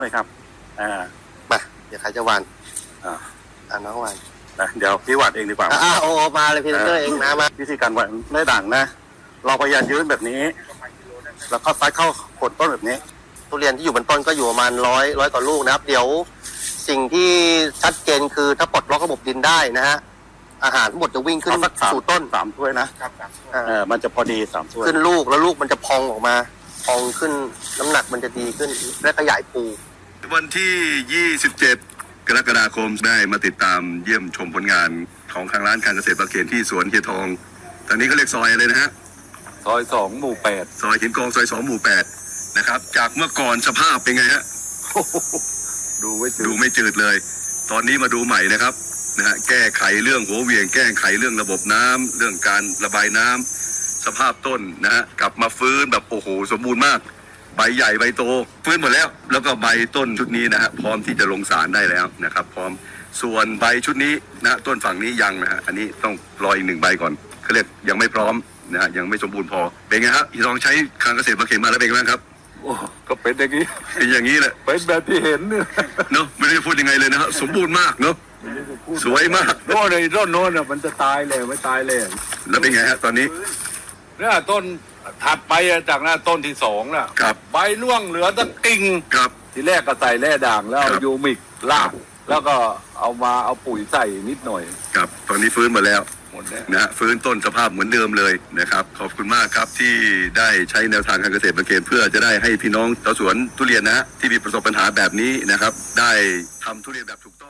ไหมครับมาเดี๋ยวใครจะวานน้องวานเดี๋ยวพี่วาดเองดีกว่าโอมาเลยพี่เตอร์เองนะมาวิธีการวาดไม่ด่างนะเราพยายามยืนแบบนี้แล้วก็ซัดเข้าโคนต้นแบบนี้ทุเรียนที่อยู่บนต้นก็อยู่ประมาณร้อยกว่าลูกนะครับเดี๋ยวสิ่งที่ชัดเจนคือถ้าปลดล็อกระบบดินได้นะฮะอาหารทั้งหมดจะวิ่งขึ้นสู่ต้น 3 ถ้วยนะมันจะพอดี3 ถ้วยขึ้นลูกแล้วลูกมันจะพองออกมาพองขึ้นน้ำหนักมันจะดีขึ้นและขยายปูวันที่27 กรกฎาคมได้มาติดตามเยี่ยมชมผลงานของทางร้านการเกษตรปลาเคนที่สวนเฮียทองตอนนี้ก็เรียกซอยอะไรนะฮะซอย2 หมู่ 8 ซอยหินกองซอย2 หมู่ 8นะครับจากเมื่อก่อนสภาพเป็นไงฮะดูไม่จืดเลยตอนนี้มาดูใหม่นะครับนะฮะแก้ไขเรื่องหัวเวียงแก้ไขเรื่องระบบน้ำเรื่องการระบายน้ำสภาพต้นนะฮะกลับมาฟื้นแบบโอ้โหสมบูรณ์มากใบใหญ่ใบโตฟื้นหมดแล้วก็ใบต้นชุดนี้นะฮะพร้อมที่จะลงสารได้แล้วนะครับพร้อมส่วนใบชุดนี้นะต้นฝั่งนี้ยังนะฮะอันนี้ต้องรออีก1 ใบก่อนเขาเรียกยังไม่พร้อมนะฮะยังไม่สมบูรณ์พอเป็นไงฮะลองใช้การเกษตรปลาเค็มมาแล้วเป็นไงบ้างครับก็เป็นอย่างนี้แหละเป็นแบบที่เห็นเนี่ยเนาะไม่ได้พูดยังไงเลยนะฮะสมบูรณ์มากเนาะสวยมากโน่นในต้นโน้นมันจะตายเลยไม่ตายเลยแล้วเป็นไงฮะตอนนี้เนี่ยต้นถัดไปจากหน้าต้นที่2น่ะใบร่วงเหลือตั้งกิ่งทีแรกก็ใส่แร่ด่างแล้วยูมิกลากแล้วก็เอาปุ๋ยใส่นิดหน่อยครับตอนนี้ฟื้นมาแล้วนะฟื้นต้นสภาพเหมือนเดิมเลยนะครับขอบคุณมากครับที่ได้ใช้แนวทางการเกษตรปลาเค็มเพื่อจะได้ให้พี่น้องชาวสวนทุเรียนนะที่มีประสบปัญหาแบบนี้นะครับได้ทำทุเรียนแบบถูก